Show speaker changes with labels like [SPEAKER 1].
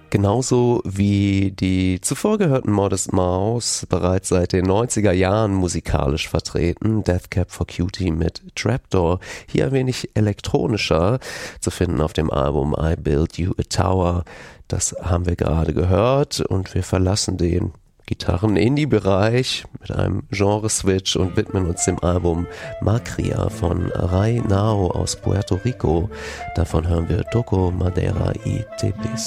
[SPEAKER 1] Genauso wie die zuvor gehörten Modest Mouse bereits seit den 90er Jahren musikalisch vertreten, Death Cab for Cutie mit Trapdoor, hier ein wenig elektronischer zu finden auf dem Album I Built You a Tower. Das haben wir gerade gehört und wir verlassen den Gitarren-Indie-Bereich mit einem Genre-Switch und widmen uns dem Album Macria von Ray Nao aus Puerto Rico. Davon hören wir Toco Madera y Tepes.